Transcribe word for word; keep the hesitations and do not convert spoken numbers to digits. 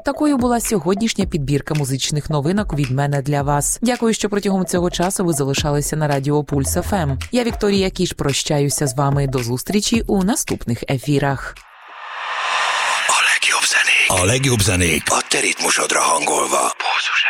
Такою була сьогоднішня підбірка музичних новинок від мене для вас. Дякую, що протягом цього часу ви залишалися на радіо Пульс еф ем. Я, Вікторія Кіш, прощаюся з вами до зустрічі у наступних ефірах. A legjobb zenék, a legjobb zenék a te ritmusodra hangolva. Pulzus